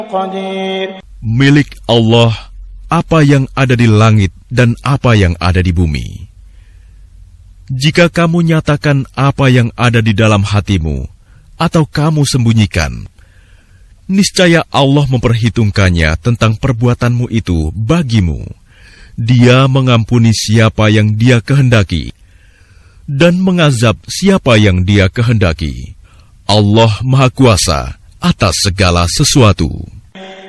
قدير. Milik Allah apa yang ada di langit dan apa yang ada di bumi. Jika kamu nyatakan apa yang ada di dalam hatimu, atau kamu sembunyikan, niscaya Allah memperhitungkannya tentang perbuatanmu itu bagimu. Dia mengampuni siapa yang Dia kehendaki, dan mengazab siapa yang Dia kehendaki. Allah Maha Kuasa atas segala sesuatu.